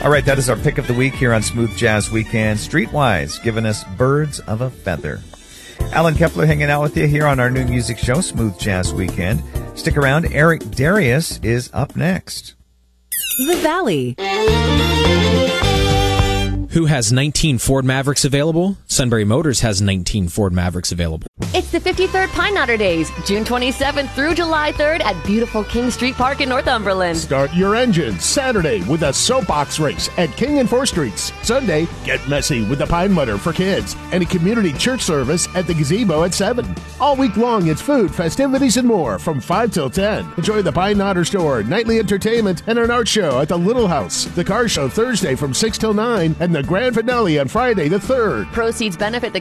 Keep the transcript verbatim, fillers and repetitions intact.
All right, that is our pick of the week here on Smooth Jazz Weekend. Streetwise giving us Birds of a Feather. Alan Kepler hanging out with you here on our new music show, Smooth Jazz Weekend. Stick around. Eric Darius is up next. The Valley. Who has nineteen Ford Mavericks available? Sunbury Motors has nineteen Ford Mavericks available. It's the fifty-third Pine Knotter Days, June twenty-seventh through July third at beautiful King Street Park in Northumberland. Start your engine Saturday with a soapbox race at King and fourth Streets. Sunday, get messy with the Pine Mutter for kids and a community church service at the Gazebo at seven. All week long, it's food, festivities, and more from five till ten. Enjoy the Pine Knotter Store, nightly entertainment, and an art show at the Little House. The car show Thursday from six till nine, and the grand finale on Friday the third. Proceeds benefit the